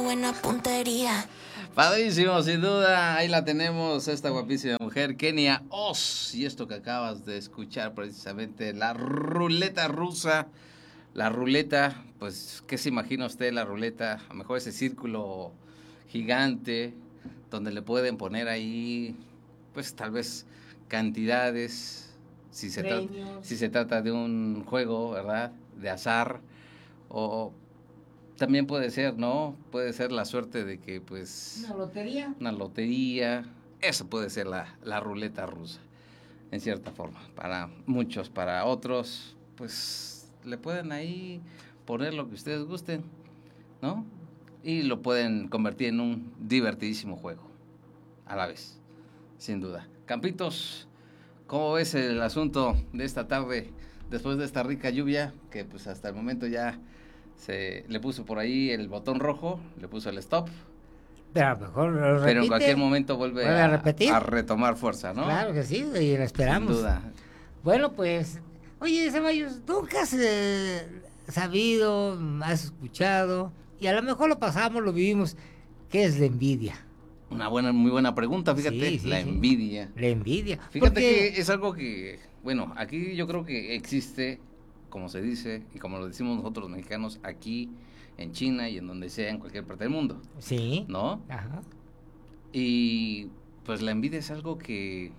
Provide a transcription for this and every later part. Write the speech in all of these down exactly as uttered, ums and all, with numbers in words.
buena puntería. Padrísimo, sin duda. Ahí la tenemos, esta guapísima mujer, Kenia Oz. Y esto que acabas de escuchar, precisamente, la ruleta rusa. La ruleta, pues, ¿qué se imagina usted la ruleta? A lo mejor ese círculo gigante donde le pueden poner ahí, pues, tal vez cantidades, si se, tra- si se trata de un juego, ¿verdad? De azar, o también puede ser, ¿no? Puede ser la suerte de que, pues... ¿Una lotería? Una lotería. Eso puede ser la, la ruleta rusa, en cierta forma. Para muchos, para otros, pues le pueden ahí poner lo que ustedes gusten, ¿no? Y lo pueden convertir en un divertidísimo juego, a la vez, sin duda. Campitos, ¿cómo ves el asunto de esta tarde, después de esta rica lluvia, que pues hasta el momento ya... Se le puso por ahí el botón rojo, le puso el stop. Pero a lo mejor lo repite, pero en cualquier momento vuelve, vuelve a, a repetir. a retomar fuerza, ¿no? Claro que sí, y lo esperamos. Sin duda. Bueno, pues, oye, Ceballos, nunca has eh, sabido, has escuchado, y a lo mejor lo pasamos, lo vivimos, ¿qué es la envidia? Una buena, muy buena pregunta, fíjate, Sí, sí, la sí. envidia. La envidia. Fíjate porque... que es algo que, bueno, aquí yo creo que existe, como se dice, y como lo decimos nosotros los mexicanos, aquí en China y en donde sea, en cualquier parte del mundo. Sí. ¿No? Ajá. Y pues la envidia es algo que,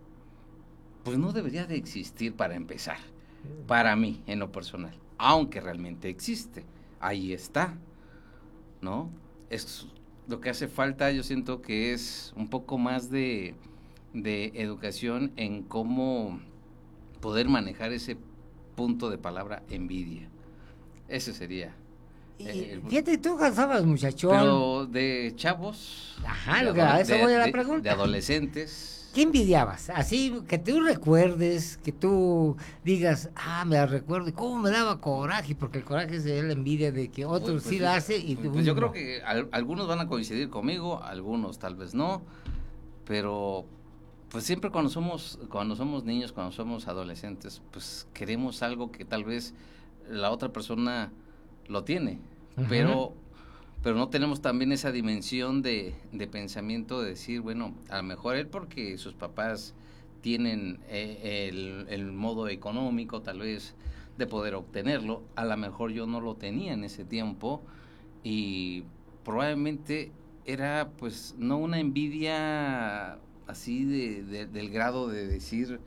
pues no debería de existir para empezar, para mí, en lo personal, aunque realmente existe, ahí está, ¿no? Es lo que hace falta, yo siento que es un poco más de, de educación en cómo poder manejar ese punto de palabra envidia. Ese sería. Y, eh, el, fíjate, tú cansabas, muchachón. Pero de chavos. Ajá, de lo que a eso de, voy a la de, pregunta. De adolescentes. ¿Qué envidiabas? Así que tú recuerdes, que tú digas, ah, me la recuerdo, y cómo me daba coraje, porque el coraje es la envidia de que otro pues, sí pues, la hace y pues, tú pues yo no. creo que al, algunos van a coincidir conmigo, algunos tal vez no, pero pues siempre cuando somos cuando somos niños, cuando somos adolescentes, pues queremos algo que tal vez la otra persona lo tiene, uh-huh. pero pero no tenemos también esa dimensión de, de pensamiento de decir, bueno, a lo mejor él porque sus papás tienen eh, el, el modo económico tal vez de poder obtenerlo, a lo mejor yo no lo tenía en ese tiempo y probablemente era pues no una envidia así de, de, del grado de decir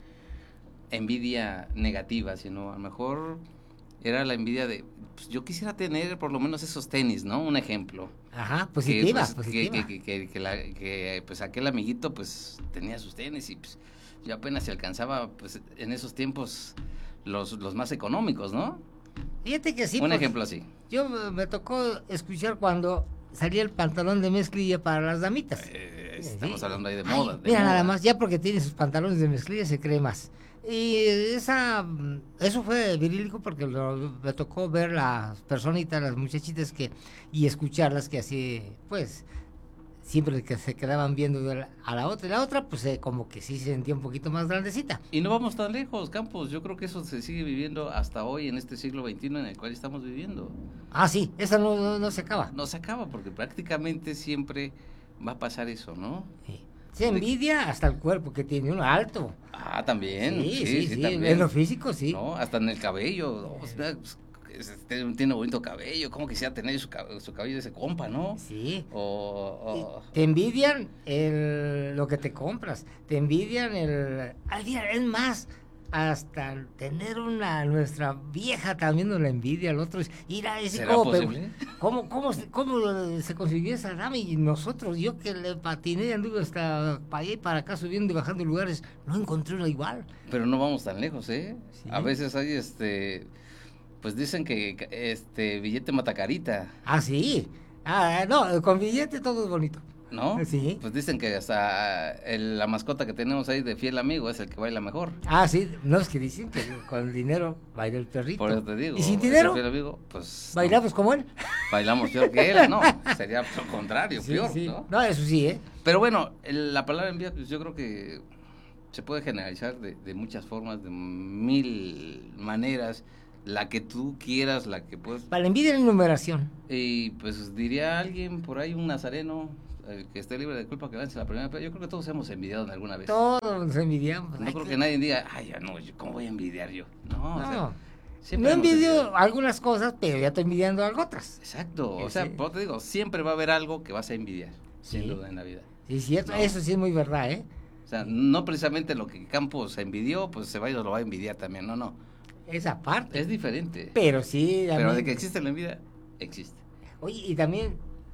envidia negativa, sino a lo mejor era la envidia de, pues yo quisiera tener por lo menos esos tenis, ¿no? Un ejemplo. Ajá, positiva, que, pues, positiva. Que, que, que, que, la, que pues aquel amiguito pues tenía sus tenis y pues yo apenas se alcanzaba pues en esos tiempos los, los más económicos, ¿no? Fíjate que sí. Un ejemplo así. Yo me tocó escuchar cuando salía el pantalón de mezclilla para las damitas. Eh, estamos sí. hablando ahí de Ay, moda. De mira, moda. nada más, ya porque tiene sus pantalones de mezclilla se cree más. Y esa, eso fue virílico porque lo, me tocó ver las personitas, las muchachitas que, y escucharlas que así, pues, siempre que se quedaban viendo de la, a la otra, y la otra, pues, eh, como que sí se sentía un poquito más grandecita. Y no vamos tan lejos, Campos, yo creo que eso se sigue viviendo hasta hoy, en este siglo veintiuno en el cual estamos viviendo. Ah, sí, esa no, no, no se acaba. No se acaba, porque prácticamente siempre va a pasar eso, ¿no? Sí. Se envidia hasta el cuerpo que tiene uno alto. Ah, también. Sí, sí, sí, sí, sí, también. en lo físico, sí. No, hasta en el cabello. No, pues, este, tiene bonito cabello. ¿Cómo quisiera tener su, su cabello de ese compa, no? Sí. O, o... Te envidian el, lo que te compras. Te envidian el... Al día, es más, hasta tener una... Nuestra vieja también nos la envidia al otro. Ir a ese... ¿Será ¿cómo, posible? ¿cómo, cómo, cómo se consiguió esa dama? Y nosotros, yo que le patiné, anduve hasta para allá y para acá subiendo y bajando lugares, no encontré una igual. Pero no vamos tan lejos, ¿eh? ¿Sí? A veces hay este... Pues dicen que este billete mata carita. Ah, sí. Ah, no, con billete todo es bonito. ¿No? Sí. Pues dicen que hasta el, la mascota que tenemos ahí de fiel amigo es el que baila mejor. Ah, sí. No, es que dicen que con el dinero baila el perrito. Por eso te digo. ¿Y sin dinero? Fiel amigo, pues... ¿Bailamos no. como él? Bailamos peor que él, no. Sería lo contrario, sí, peor, sí. ¿no? No, eso sí, ¿eh? Pero bueno, el, la palabra envidia, pues yo creo que se puede generalizar de, de muchas formas, de mil maneras. la que tú quieras, la que puedes. Para la envidia y la numeración. Y pues diría alguien por ahí, un nazareno, eh, que esté libre de culpa, que lance la primera, pero yo creo que todos hemos envidiado en alguna vez. Todos nos envidiamos. No Ay, creo que... que nadie diga, ay, ya no, ¿cómo voy a envidiar yo? No, no. o sea, no envidio envidiado. algunas cosas, pero ya estoy envidiando algo otras. Exacto, o Sí. sea, pues te digo, siempre va a haber algo que vas a envidiar, Sí. sin duda en la vida. Sí, cierto, No. eso sí es muy verdad, ¿eh? O sea, no precisamente lo que Campos envidió, pues Ceballos lo va a envidiar también, no, no. Esa parte. Es diferente. Pero sí. Pero también... de que existe la envidia, existe. Oye, y también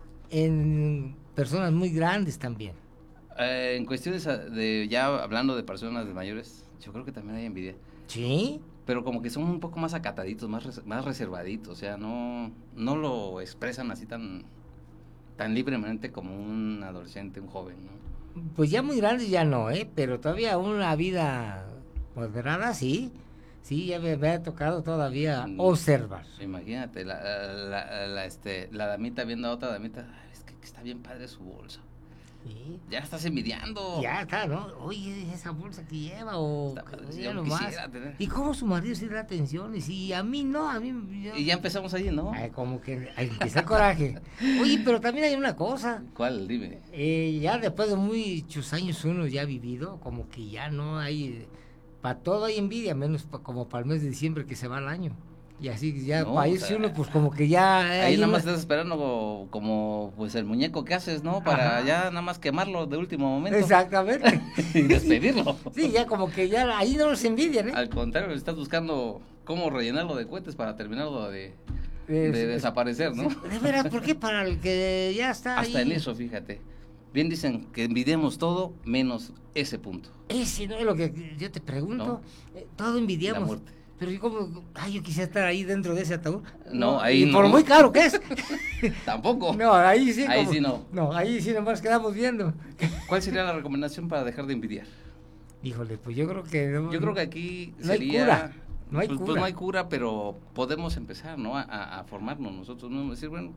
en personas muy grandes también. Eh, en cuestiones de, ya hablando de personas de mayores, yo creo que también hay envidia. Sí. Pero como que son un poco más acataditos, más res, más reservaditos, o sea, no, no lo expresan así tan, tan libremente como un adolescente, un joven, ¿no? Pues ya muy grandes ya no, ¿eh? Pero todavía una vida moderada, sí. Sí, ya me, me ha tocado todavía Mm. observar. Imagínate, la, la, la, este, la damita viendo a otra damita, "Ay, es que está bien padre su bolsa. Sí. Ya la estás envidiando. Ya está, ¿no? Oye, esa bolsa que lleva o... Está padre, oye, yo nomás. quisiera tener. Y cómo su marido se da atención, y si a mí no, a mí... yo- Y ya empezamos allí, ¿no? Ay, como que ay, empieza el coraje. Oye, pero también hay una cosa. ¿Cuál? Dime. Eh, ya después de muchos años uno ya ha vivido, como que ya no hay... Para todo hay envidia, menos pa, como para el mes de diciembre que se va el año. Y así ya No, para o irse sea, uno, pues como que ya... Ahí hay nada una- más estás esperando como, como, pues el muñeco que haces, ¿no? Para Ajá. ya nada más quemarlo de último momento. Exactamente. Y despedirlo. Sí, ya como que ya ahí no los envidian, ¿eh? Al contrario, estás buscando cómo rellenarlo de cohetes para terminarlo de, Eh, de sí, desaparecer, ¿no? sí, de veras, ¿por qué para el que ya está Hasta ahí? en eso, fíjate. Bien dicen que envidiemos todo menos ese punto. Ese no es lo que yo te pregunto. Eh, todo envidiamos. La muerte. Pero yo como, ay, yo quisiera estar ahí dentro de ese ataúd. No, ahí y por no. muy caro que es. Tampoco. No, ahí sí. Ahí como- sí no. No, ahí sí nomás quedamos viendo. ¿Cuál sería la recomendación para dejar de envidiar? Híjole, pues yo creo que... no- Yo creo que aquí No hay sería... cura, no hay pues, pues cura. no hay cura, pero podemos empezar, ¿no? A, a- a formarnos nosotros mismos. Decir, bueno,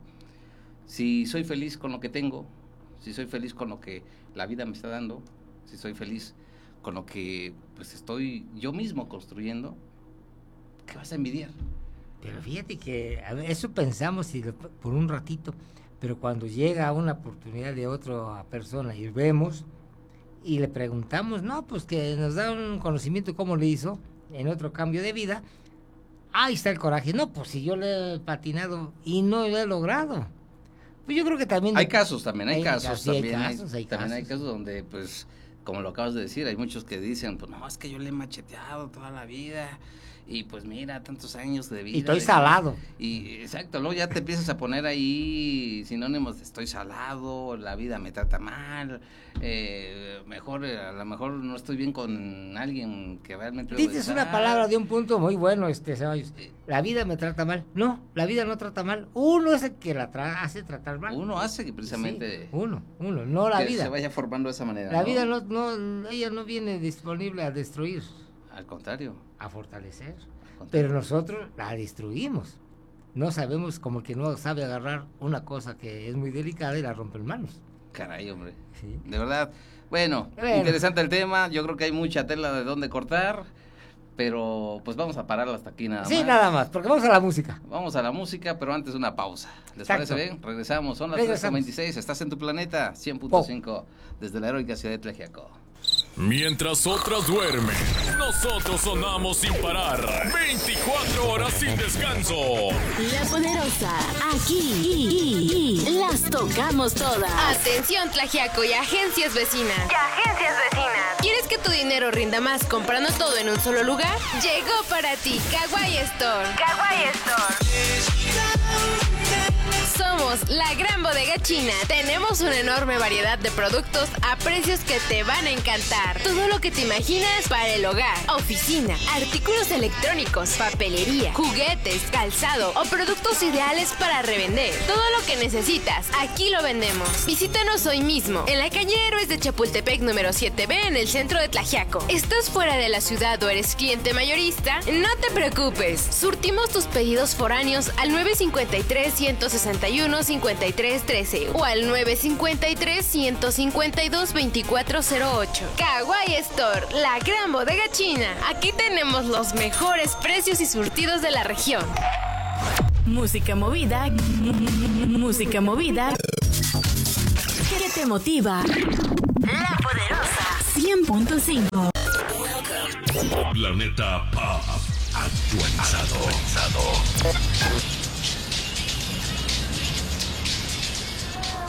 si soy feliz con lo que tengo, si soy feliz con lo que la vida me está dando, si soy feliz con lo que pues estoy yo mismo construyendo, ¿qué vas a envidiar? Pero fíjate que a ver, eso pensamos y lo- por un ratito, pero cuando llega una oportunidad de otra persona y vemos y le preguntamos, no, pues que nos da un conocimiento cómo le hizo en otro cambio de vida, ahí está el coraje. No, pues si yo le he patinado y no lo he logrado. Pues yo creo que también... Hay casos también, hay, Hay- casos sí, hay también, hay, casos, hay también hay casos. casos donde pues como lo acabas de decir, hay muchos que dicen, pues no, es que yo le he macheteado toda la vida y pues mira, tantos años de vida. Y estoy de- salado. Y exacto, luego ya te empiezas a poner ahí sinónimos de estoy salado, la vida me trata mal, eh, mejor, eh, a lo mejor no estoy bien con alguien que realmente... debo de Dices una estar. palabra de un punto muy bueno, este Ceballos. La vida me trata mal. No, la vida no trata mal. Uno es el que la tra- hace tratar mal. Uno hace que precisamente Sí, uno, uno, no la que vida. se vaya formando de esa manera. La ¿no? vida no, no, ella no viene disponible a destruir, Al contrario. a fortalecer. al contrario. Pero nosotros la destruimos. No sabemos, como que no sabe agarrar una cosa que es muy delicada y la rompe en manos. Caray, hombre. Sí. De verdad. Bueno, Bueno. interesante el tema. Yo creo que hay mucha tela de dónde cortar. Pero pues vamos a pararlo hasta aquí nada Sí, más. nada más, porque vamos a la música. Vamos a la música, pero antes una pausa. ¿Les Exacto. parece bien? Regresamos. Son las tres Regresamos. veintiséis. Estás en tu planeta cien punto cinco desde la heroica ciudad de Tlaxiaco. Mientras otras duermen, nosotros sonamos sin parar. veinticuatro horas sin descanso. La Poderosa, aquí las tocamos todas. Atención Tlaxiaco y agencias vecinas. Y agencias vecinas. ¿Quieres que tu dinero rinda más comprando todo en un solo lugar? Llegó para ti Kawaii Store. Kawaii Store. Somos la gran bodega china. Tenemos una enorme variedad de productos a precios que te van a encantar. Todo lo que te imaginas para el hogar, oficina, artículos electrónicos, papelería, juguetes, calzado o productos ideales para revender. Todo lo que necesitas, aquí lo vendemos. Visítanos hoy mismo en la calle Héroes de Chapultepec número siete B en el centro de Tlaxiaco. ¿Estás fuera de la ciudad o eres cliente mayorista? No te preocupes. Surtimos tus pedidos foráneos al nueve cinco tres, uno seis uno, uno, cincuenta y tres trece o al nueve cincuenta y tres, ciento cincuenta y dos, veinticuatro cero ocho. Kawaii Store, la gran bodega china. Aquí tenemos los mejores precios y surtidos de la región. Música movida, música movida, que te motiva. La Poderosa cien punto cinco. Planeta Pop actualizado.